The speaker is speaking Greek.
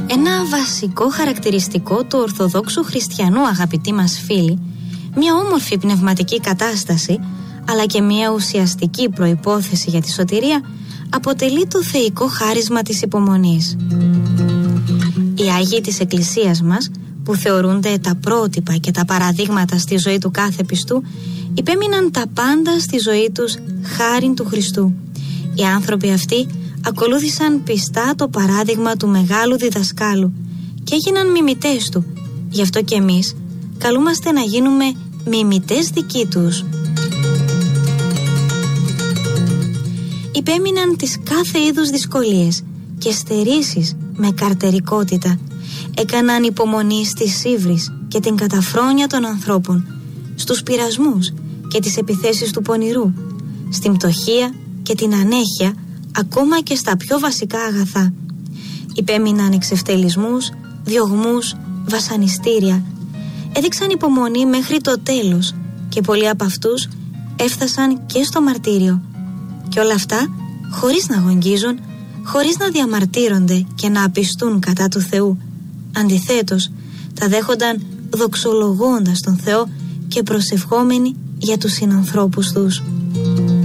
Ένα βασικό χαρακτηριστικό του Ορθοδόξου Χριστιανού, αγαπητοί μας φίλοι, μια όμορφη πνευματική κατάσταση, αλλά και μια ουσιαστική προϋπόθεση για τη σωτηρία, αποτελεί το θεϊκό χάρισμα της υπομονής. Οι Άγιοι της Εκκλησίας μας, που θεωρούνται τα πρότυπα και τα παραδείγματα στη ζωή του κάθε πιστού, υπέμειναν τα πάντα στη ζωή τους χάριν του Χριστού. Οι άνθρωποι αυτοί ακολούθησαν πιστά το παράδειγμα του μεγάλου διδασκάλου και έγιναν μιμητές του. Γι' αυτό και εμείς καλούμαστε να γίνουμε μιμητές δικοί τους. Υπέμειναν τις κάθε είδους δυσκολίες και στερήσεις με καρτερικότητα. Έκαναν υπομονή στις ύβρις και την καταφρόνια των ανθρώπων, στους πειρασμούς και τις επιθέσεις του πονηρού, στην πτωχία και την ανέχεια, ακόμα και στα πιο βασικά αγαθά. Υπέμειναν εξευτελισμούς, διωγμούς, βασανιστήρια. Έδειξαν υπομονή μέχρι το τέλος και πολλοί από αυτούς έφτασαν και στο μαρτύριο. Και όλα αυτά χωρίς να αγωνγίζουν, χωρίς να διαμαρτύρονται και να απιστούν κατά του Θεού. Αντιθέτως, τα δέχονταν δοξολογώντας τον Θεό και προσευχόμενοι για τους συνανθρώπους τους.